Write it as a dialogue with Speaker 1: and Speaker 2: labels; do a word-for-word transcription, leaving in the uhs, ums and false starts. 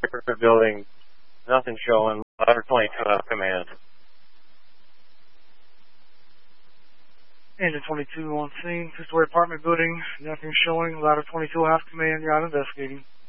Speaker 1: apartment building, nothing showing. Ladder twenty-two have command.
Speaker 2: Engine twenty-two on scene, two-story apartment building, nothing showing. Ladder twenty-two have command, you're out investigating.